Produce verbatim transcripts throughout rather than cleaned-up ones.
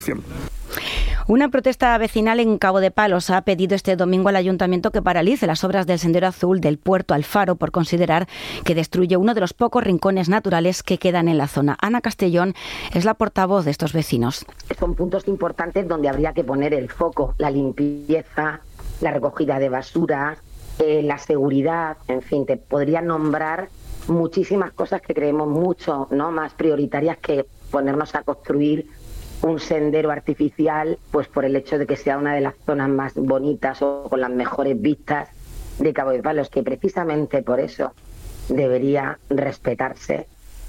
Una protesta vecinal en Cabo de Palos ha pedido este domingo al ayuntamiento que paralice las obras del Sendero Azul del Puerto al Faro por considerar que destruye uno de los pocos rincones naturales que quedan en la zona. Ana Castellón es la portavoz de estos vecinos. Son puntos importantes donde habría que poner el foco, la limpieza, la recogida de basura, eh, la seguridad, en fin, te podría nombrar muchísimas cosas que creemos mucho, ¿no?, más prioritarias que ponernos a construir un sendero artificial, pues por el hecho de que sea una de las zonas más bonitas o con las mejores vistas de Cabo de Palos, que precisamente por eso debería respetarse.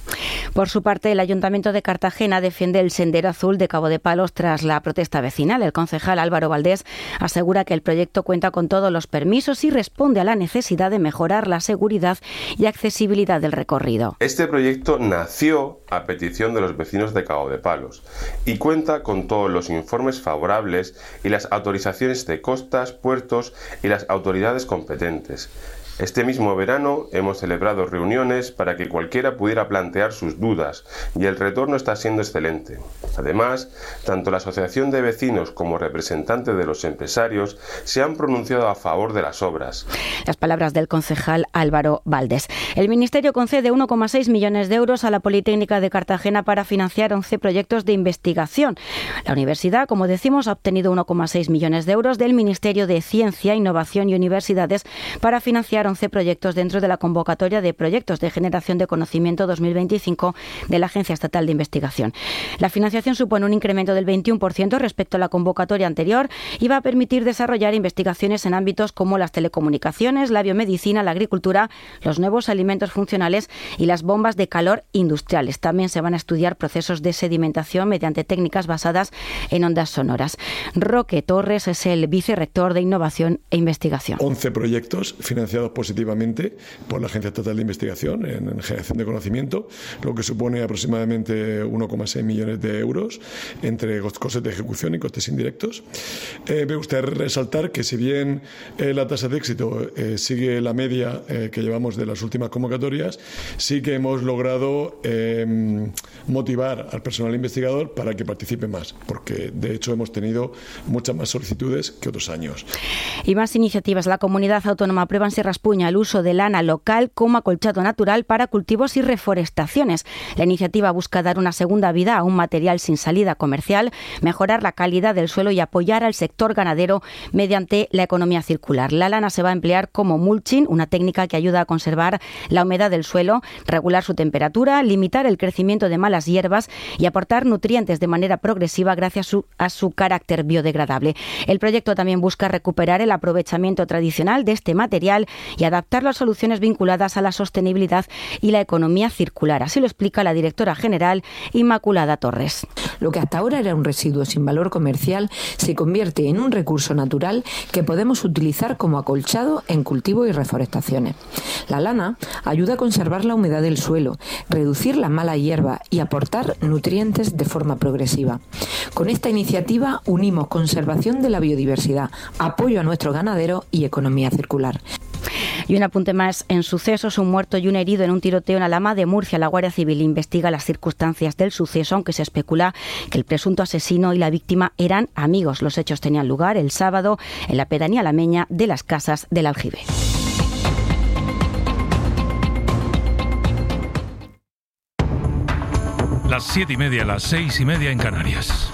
Por su parte, el Ayuntamiento de Cartagena defiende el Sendero Azul de Cabo de Palos tras la protesta vecinal. El concejal Álvaro Valdés asegura que el proyecto cuenta con todos los permisos y responde a la necesidad de mejorar la seguridad y accesibilidad del recorrido. Este proyecto nació a petición de los vecinos de Cabo de Palos y cuenta con todos los informes favorables y las autorizaciones de costas, puertos y las autoridades competentes. Este mismo verano hemos celebrado reuniones para que cualquiera pudiera plantear sus dudas y el retorno está siendo excelente. Además, tanto la Asociación de Vecinos como representantes de los empresarios se han pronunciado a favor de las obras. Las palabras del concejal Álvaro Valdés. El Ministerio concede uno coma seis millones de euros a la Politécnica de Cartagena para financiar once proyectos de investigación. La universidad, como decimos, ha obtenido uno coma seis millones de euros del Ministerio de Ciencia, Innovación y Universidades para financiar once proyectos dentro de la convocatoria de proyectos de generación de conocimiento dos mil veinticinco de la Agencia Estatal de Investigación. La financiación supone un incremento del veintiuno por ciento respecto a la convocatoria anterior y va a permitir desarrollar investigaciones en ámbitos como las telecomunicaciones, la biomedicina, la agricultura, los nuevos alimentos funcionales y las bombas de calor industriales. También se van a estudiar procesos de sedimentación mediante técnicas basadas en ondas sonoras. Roque Torres es el vicerrector de Innovación e Investigación. once proyectos financiados positivamente por la Agencia Estatal de Investigación en generación de conocimiento, lo que supone aproximadamente uno coma seis millones de euros entre costes de ejecución y costes indirectos. Eh, me gustaría resaltar que si bien eh, la tasa de éxito eh, sigue la media eh, que llevamos de las últimas convocatorias, sí que hemos logrado eh, motivar al personal investigador para que participe más, porque de hecho hemos tenido muchas más solicitudes que otros años. Y más iniciativas. La comunidad autónoma aprueba en Sierra Espuña el uso de lana local como acolchado natural para cultivos y reforestaciones. La iniciativa busca dar una segunda vida a un material sin salida comercial, mejorar la calidad del suelo y apoyar al sector ganadero mediante la economía circular. La lana se va a emplear como mulching, una técnica que ayuda a conservar la humedad del suelo, regular su temperatura, limitar el crecimiento de malas hierbas y aportar nutrientes de manera progresiva gracias a su, a su carácter biodegradable. El proyecto también busca recuperar el aprovechamiento tradicional de este material y adaptarlo a soluciones vinculadas a la sostenibilidad y la economía circular. Así lo explica la directora general Inmaculada Torres. Lo que hasta ahora era un residuo sin valor comercial se convierte en un recurso natural que podemos utilizar como acolchado en cultivo y reforestaciones. La lana ayuda a conservar la humedad del suelo, reducir la mala hierba y aportar nutrientes de forma progresiva. Con esta iniciativa unimos conservación de la biodiversidad, apoyo a nuestro ganadero y economía circular. Y un apunte más en sucesos, un muerto y un herido en un tiroteo en Alhama de Murcia. La Guardia Civil investiga las circunstancias del suceso, aunque se especula que el presunto asesino y la víctima eran amigos. Los hechos tenían lugar el sábado en la pedanía alameña de Las Casas del Aljibe. Las siete y media, las seis y media en Canarias.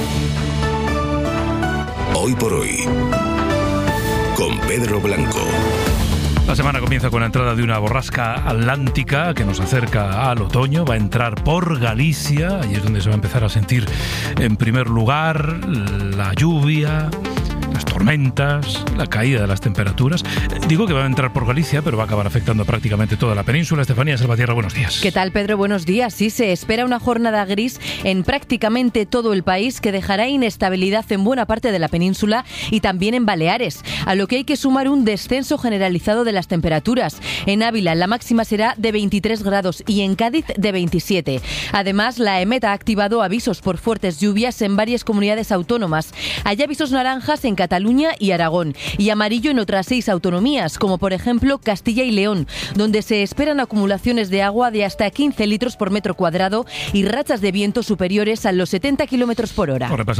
Hoy por hoy, con Pedro Blanco. La semana comienza con la entrada de una borrasca atlántica que nos acerca al otoño. Va a entrar por Galicia, y es donde se va a empezar a sentir en primer lugar la lluvia, las tormentas, la caída de las temperaturas. Digo que va a entrar por Galicia, pero va a acabar afectando prácticamente toda la península. Estefanía Salvatierra, buenos días. ¿Qué tal, Pedro? Buenos días. Sí, se espera una jornada gris en prácticamente todo el país que dejará inestabilidad en buena parte de la península y también en Baleares, a lo que hay que sumar un descenso generalizado de las temperaturas. En Ávila la máxima será de veintitrés grados y en Cádiz de veintisiete. Además, la EMET ha activado avisos por fuertes lluvias en varias comunidades autónomas. Hay avisos naranjas en Cataluña, Cataluña y Aragón, y amarillo en otras seis autonomías, como por ejemplo Castilla y León, donde se esperan acumulaciones de agua de hasta quince litros por metro cuadrado y rachas de viento superiores a los setenta kilómetros por hora.